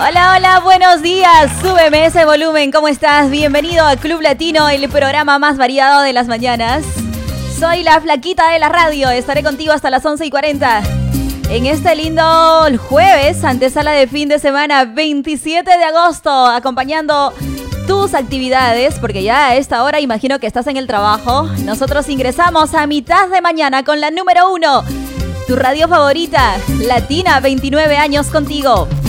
Hola, hola, buenos días. Súbeme ese volumen. ¿Cómo estás? Bienvenido a Club Latino, el programa más variado de las mañanas. Soy la flaquita de la radio. Estaré contigo hasta las 11:40. En este lindo jueves, antesala de fin de semana, 27 de agosto, acompañando tus actividades, porque ya a esta hora imagino que estás en el trabajo. Nosotros ingresamos a mitad de mañana con la número 1, tu radio favorita, Latina, 29 años contigo.